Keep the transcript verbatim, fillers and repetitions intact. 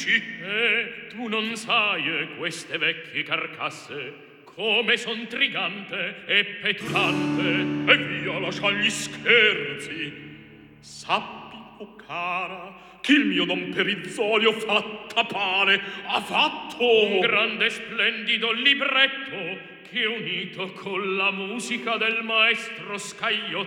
dici? Eh, tu non sai eh, queste vecchie carcasse come son trigante e petulante. E via, lascia gli scherzi. Sappi, o cara, che il mio Don Perizzolio fatta pare ha fatto un grande splendido libretto che unito con la musica del maestro Scaglio